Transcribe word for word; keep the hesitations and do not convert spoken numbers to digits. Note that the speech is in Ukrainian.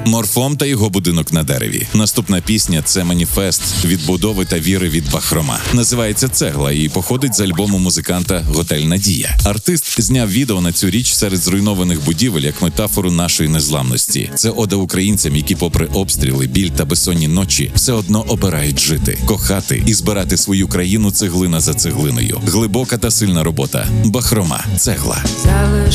Морфом та його будинок на дереві. Наступна пісня – це маніфест відбудови та віри від Бахрома. Називається «Цегла» і походить з альбому музиканта «Готель Надія». Артист зняв відео на цю річ серед зруйнованих будівель як метафору нашої незламності. Це ода українцям, які попри обстріли, біль та безсонні ночі все одно обирають жити, кохати і збирати свою країну цеглина за цеглиною. Глибока та сильна робота. Бахрома. «Цегла».